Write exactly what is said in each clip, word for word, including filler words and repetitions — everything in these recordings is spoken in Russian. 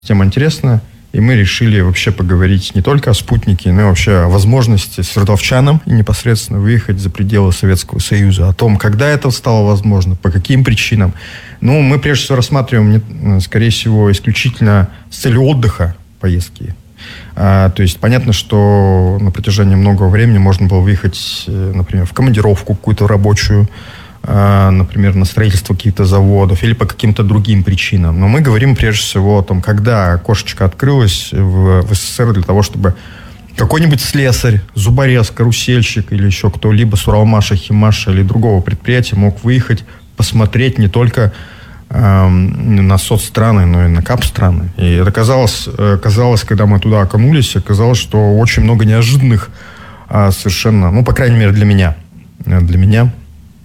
Тема интересная, и мы решили вообще поговорить не только о спутнике, но и вообще о возможности свердловчанам непосредственно выехать за пределы Советского Союза, о том, когда это стало возможно, по каким причинам. Ну, мы прежде всего рассматриваем, скорее всего, исключительно с целью отдыха поездки. А, то есть понятно, что на протяжении многого времени можно было выехать, например, в командировку какую-то рабочую, например, на строительство каких-то заводов или по каким-то другим причинам. Но мы говорим прежде всего о том, когда окошечко открылось в, в СССР для того, чтобы какой-нибудь слесарь, зуборез, карусельщик или еще кто-либо с Уралмаша, Химаша или другого предприятия мог выехать, посмотреть не только э, на соцстраны, но и на капстраны. И это казалось, казалось, когда мы туда окунулись, оказалось, что очень много неожиданных э, совершенно, ну, по крайней мере, для меня, для меня,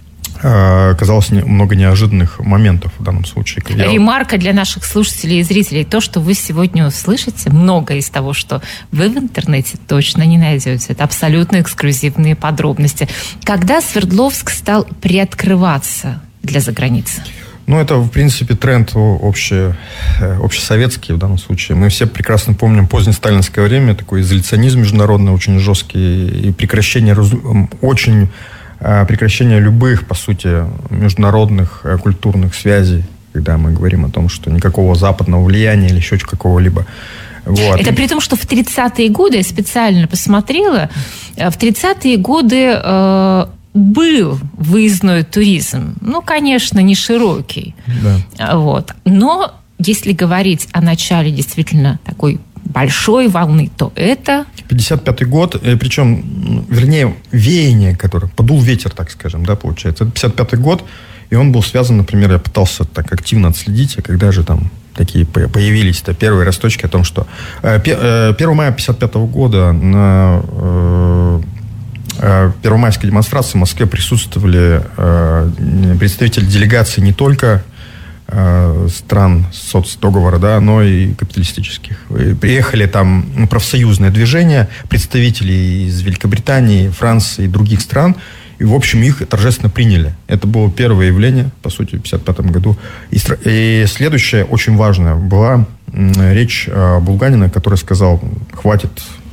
оказалось много неожиданных моментов в данном случае. Я... Ремарка для наших слушателей и зрителей. То, что вы сегодня услышите, многое из того, что вы в интернете точно не найдете. Это абсолютно эксклюзивные подробности. Когда Свердловск стал приоткрываться для заграницы? Ну, это, в принципе, тренд общий, общесоветский в данном случае. Мы все прекрасно помним позднесталинское время, такой изоляционизм международный очень жесткий и прекращение очень... прекращение любых, по сути, международных культурных связей, когда мы говорим о том, что никакого западного влияния или еще какого-либо. Вот. Это при том, что в тридцатые годы, я специально посмотрела, в тридцатые годы э, был выездной туризм. Ну, конечно, не широкий. Да. Вот. Но если говорить о начале действительно такой большой волны, то это... пятьдесят пятый год, причем, вернее, веяние, которое... Подул ветер, так скажем, да, получается. Это пятьдесят пятый год, и он был связан, например, я пытался так активно отследить, а когда же там такие появились-то первые росточки о том, что... первого мая пятьдесят пятого года на первомайской демонстрации в Москве присутствовали представители делегации не только стран соцдоговора, да, но и капиталистических. Приехали там профсоюзное движение, представители из Великобритании, Франции и других стран, и, в общем, их торжественно приняли. Это было первое явление, по сути, в пятьдесят пятом году. И, и следующее, очень важное, была речь Булганина, который сказал, хватит...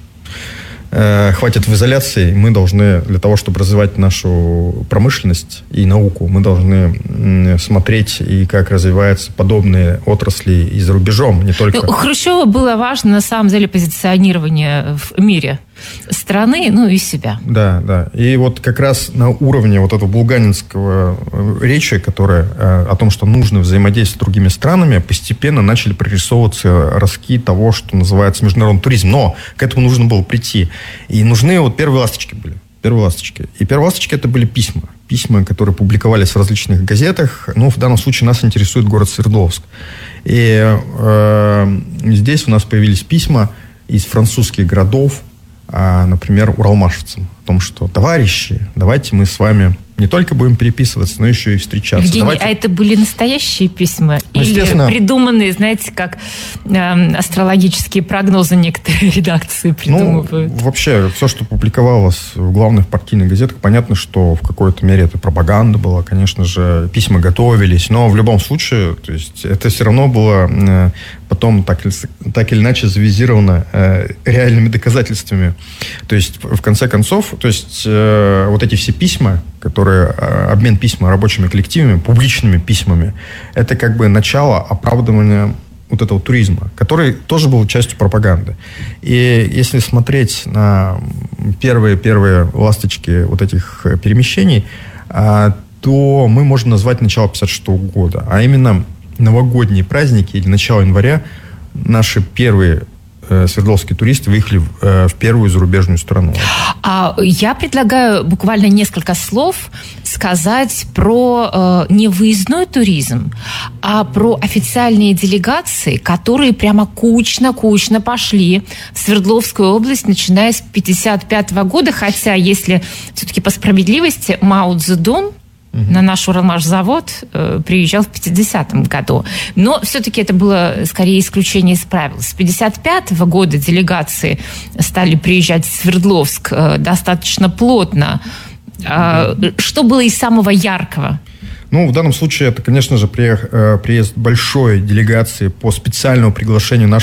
хватит в изоляции, мы должны, для того, чтобы развивать нашу промышленность и науку, мы должны смотреть, и как развиваются подобные отрасли и за рубежом, не только... У Хрущева было важно, на самом деле, позиционирование в мире страны, ну и себя. Да, да. И вот как раз на уровне вот этого булганинского речи, которая о том, что нужно взаимодействовать с другими странами, постепенно начали прорисовываться ростки того, что называется международный туризм. Но к этому нужно было прийти. И нужны вот первые ласточки были. Первые ласточки. И первые ласточки это были письма. Письма, которые публиковались в различных газетах. Ну, в данном случае нас интересует город Свердловск. И э, здесь у нас появились письма из французских городов, а, например, уралмашевцам. О том, что, товарищи, давайте мы с вами не только будем переписываться, но еще и встречаться. Евгений, давайте... а это были настоящие письма? Или придуманные, знаете, как э, астрологические прогнозы некоторые редакции придумывают? Ну, вообще, все, что публиковалось в главных партийных газетах, понятно, что в какой-то мере это пропаганда была. Конечно же, письма готовились, но в любом случае, то есть, это все равно было э, потом так, так или иначе завизировано э, реальными доказательствами. То есть, в конце концов, то есть, э, вот эти все письма, которые, обмен письма рабочими коллективами, публичными письмами, это как бы начало оправдывания вот этого туризма, который тоже был частью пропаганды. И если смотреть на первые-первые ласточки вот этих перемещений, то мы можем назвать начало пятьдесят шестого года, а именно новогодние праздники или начало января наши первые свердловские туристы выехали в, в первую зарубежную страну. А я предлагаю буквально несколько слов сказать про э, не выездной туризм, а про официальные делегации, которые прямо кучно-кучно пошли в Свердловскую область, начиная с пятьдесят пятого года, хотя, если все-таки по справедливости, Мао Цзэдун на наш Уралмашзавод э, приезжал в пятидесятом году. Но все-таки это было скорее исключение из правил. С пятьдесят пятого года делегации стали приезжать в Свердловск э, достаточно плотно. Э, что было из самого яркого? Ну, в данном случае это, конечно же, приезд большой делегации по специальному приглашению нашего